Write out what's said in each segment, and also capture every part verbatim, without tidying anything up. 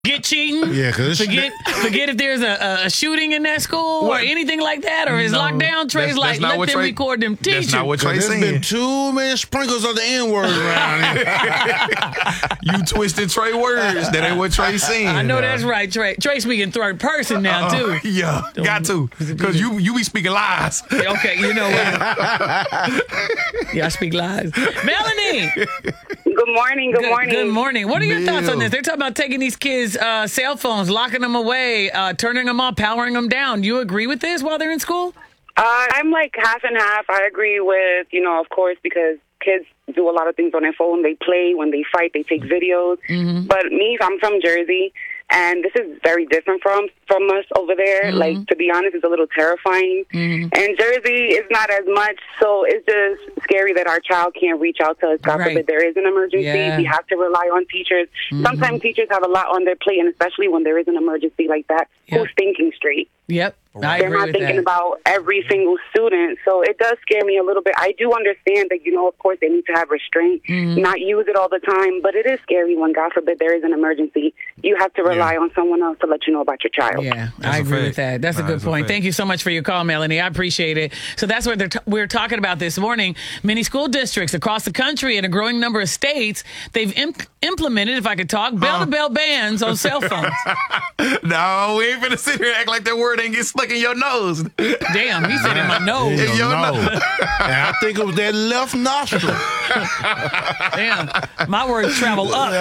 Get cheating? Yeah, because forget forget if there's a, a shooting in that school What? or anything like that, or is No, lockdown Trey's that's- like that's not let what them Trey- record them teachers. That's not what Trey's there's saying. been too many sprinkles of the N-word around here. You twisted Trey words. That ain't what Trey's saying. I know that's right, Trey. Trey speaking third person now Uh, too. yeah, got to. Because you you be speaking lies. Okay, you know what? Yeah, I speak lies. Melanie. Good morning. Good, Good, morning. good morning. What are your thoughts on Bill. this? They're talking about taking these kids' uh, cell phones, locking them away, uh, turning them off, powering them down. You agree with this while they're in school? Uh, I'm like half and half. I agree with, you know, of course, because kids do a lot of things on their phone. They play, when they fight, they take videos. Mm-hmm. But me, I'm from Jersey, and this is very different from from us over there. Mm-hmm. Like, to be honest, it's a little terrifying. Mm-hmm. And Jersey is not as much, so it's just scary that our child can't reach out to us. God Right. forbid there is an emergency. Yeah. We have to rely on teachers. Mm-hmm. Sometimes teachers have a lot on their plate, and especially when there is an emergency like that, Yeah. who's thinking straight? Yep, I They're agree not with thinking that. about every single student. So it does scare me a little bit. I do understand that, you know, of course, they need to have restraint, Mm-hmm. not use it all the time. But it is scary when, God forbid, there is an emergency. You have to rely on someone else to let you know about your child. Yeah, That's I a agree fact. with that. That's a Nah, good that's a point. fact. Thank you so much for your call, Melanie. I appreciate it. So that's what they're t- we're talking about this morning. Many school districts across the country and a growing number of states, they've imp- implemented, if I could talk, bell-to-bell bans on cell phones. No, we ain't finna sit here and act like that word ain't get stuck in your nose. Damn, he said in my nose. Yeah, Yo, no. no. And I think it was that left nostril. Damn, my words travel up.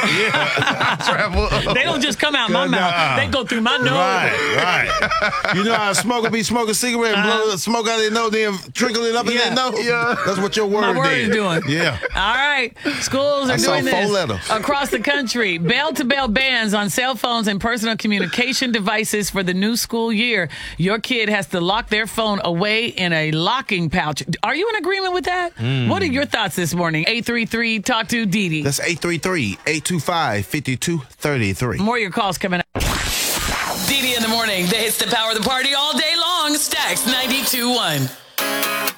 Travel. They don't just come out my Nah. mouth. They go through my nose. Right, right. You know how a smoker be smoking a cigarette and blow the smoke out of their nose, then trickle it up in Yeah. their nose? Yeah. That's what your word My word did. is doing. Yeah. All right. Schools are I saw doing four this letters. across the country. Bell-to-bell bans on cell phones and personal communication devices for the new school year. Your kid has to lock their phone away in a locking pouch. Are you in agreement with that? What are your thoughts this morning? eight three three, talk to Didi. That's eight three three, eight two five, five two three three. More of your calls coming up. Didi in the morning. They hits the power of the party all day long. Stacks ninety-two point one.